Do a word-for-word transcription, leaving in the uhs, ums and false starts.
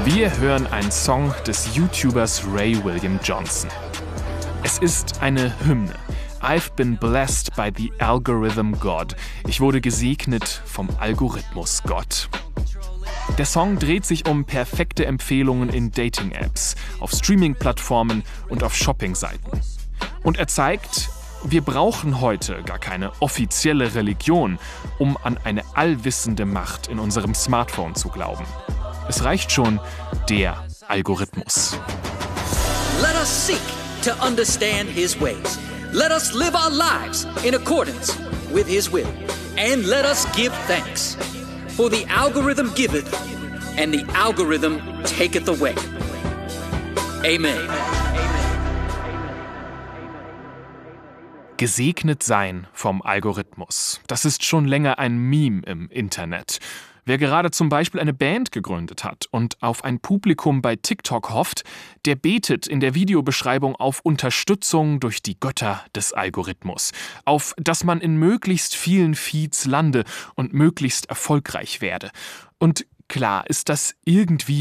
Wir hören einen Song des YouTubers Ray William Johnson. Es ist eine Hymne. I've been blessed by the algorithm God. Ich wurde gesegnet vom Algorithmus Gott. Der Song dreht sich um perfekte Empfehlungen in Dating-Apps, auf Streaming-Plattformen und auf Shopping-Seiten. Und er zeigt, wir brauchen heute gar keine offizielle Religion, um an eine allwissende Macht in unserem Smartphone zu glauben. Es reicht schon der Algorithmus. Let us seek to understand his ways. Let us live our lives in accordance with his will. And let us give thanks. For the algorithm giveth, and the algorithm taketh away. Amen. Gesegnet sein vom Algorithmus. Das ist schon länger ein Meme im Internet. Wer gerade zum Beispiel eine Band gegründet hat und auf ein Publikum bei TikTok hofft, der betet in der Videobeschreibung auf Unterstützung durch die Götter des Algorithmus. Auf, dass man in möglichst vielen Feeds lande und möglichst erfolgreich werde. Und klar ist das irgendwie